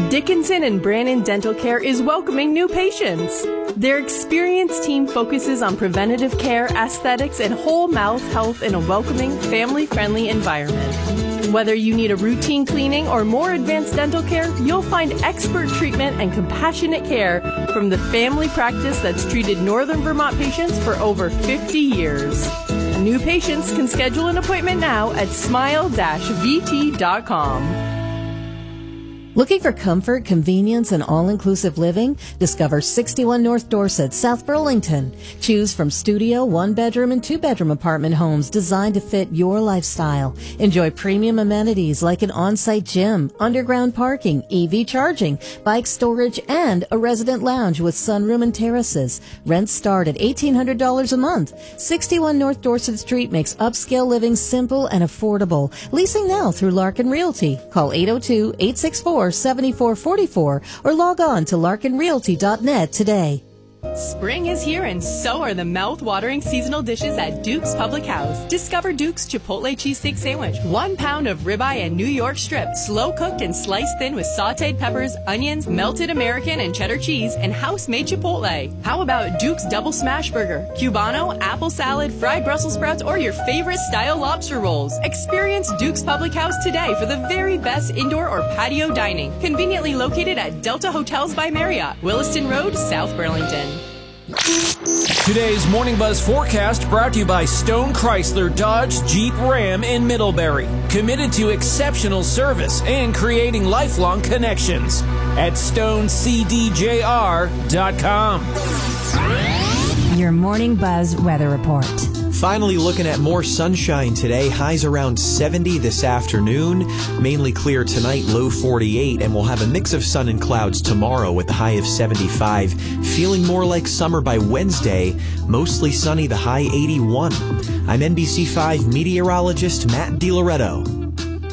Dickinson and Brannon Dental Care is welcoming new patients. Their experienced team focuses on preventative care, aesthetics, and whole mouth health in a welcoming, family-friendly environment. Whether you need a routine cleaning or more advanced dental care, you'll find expert treatment and compassionate care from the family practice that's treated Northern Vermont patients for over 50 years. New patients can schedule an appointment now at smile-vt.com. Looking for comfort, convenience, and all-inclusive living? Discover 61 North Dorset, South Burlington. Choose from studio, one-bedroom, and two-bedroom apartment homes designed to fit your lifestyle. Enjoy premium amenities like an on-site gym, underground parking, EV charging, bike storage, and a resident lounge with sunroom and terraces. Rents start at $1,800 a month. 61 North Dorset Street makes upscale living simple and affordable. Leasing now through Larkin Realty. Call 802-864-7444 or log on to larkinrealty.net today. Spring is here and so are the mouth-watering seasonal dishes at Duke's Public House. Discover Duke's Chipotle Cheesesteak Sandwich. 1 pound of ribeye and New York strip, slow-cooked and sliced thin with sautéed peppers, onions, melted American and cheddar cheese, and house-made Chipotle. How about Duke's Double Smash Burger, Cubano, apple salad, fried Brussels sprouts, or your favorite style lobster rolls? Experience Duke's Public House today for the very best indoor or patio dining. Conveniently located at Delta Hotels by Marriott, Williston Road, South Burlington. Today's Morning Buzz forecast brought to you by Stone Chrysler Dodge Jeep Ram in Middlebury. Committed to exceptional service and creating lifelong connections at stonecdjr.com. Your Morning Buzz weather report. Finally looking at more sunshine today. Highs around 70 this afternoon. Mainly clear tonight, low 48. And we'll have a mix of sun and clouds tomorrow with the high of 75. Feeling more like summer by Wednesday. Mostly sunny, the high 81. I'm NBC5 meteorologist Matt DiLoretto.